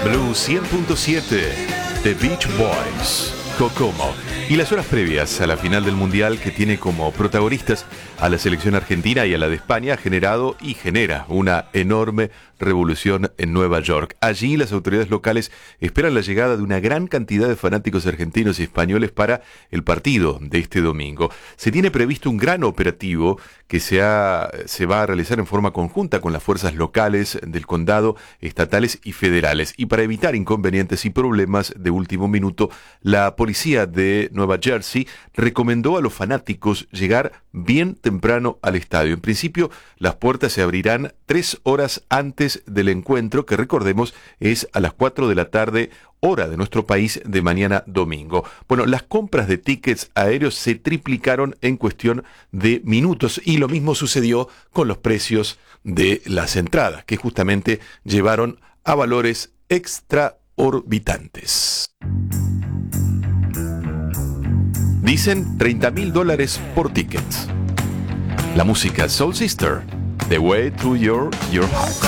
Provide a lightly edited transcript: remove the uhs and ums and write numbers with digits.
Blue 100.7, The Beach Boys, Kokomo. Y las horas previas a la final del Mundial, que tiene como protagonistas a la selección argentina y a la de España, ha generado y genera una enorme revolución en Nueva York. Allí las autoridades locales esperan la llegada de una gran cantidad de fanáticos argentinos y españoles para el partido de este domingo. Se tiene previsto un gran operativo que se va a realizar en forma conjunta con las fuerzas locales del condado, estatales y federales. Y para evitar inconvenientes y problemas de último minuto, la policía de Nueva Jersey recomendó a los fanáticos llegar bien temprano al estadio. En principio, las puertas se abrirán 3 horas antes del encuentro, que recordemos es a las 4 de la tarde, hora de nuestro país, de mañana domingo. Bueno, las compras de tickets aéreos se triplicaron en cuestión de minutos y lo mismo sucedió con los precios de las entradas, que justamente llevaron a valores extraorbitantes. Dicen $30,000 por tickets. La música Soul Sister, The Way to Your Heart.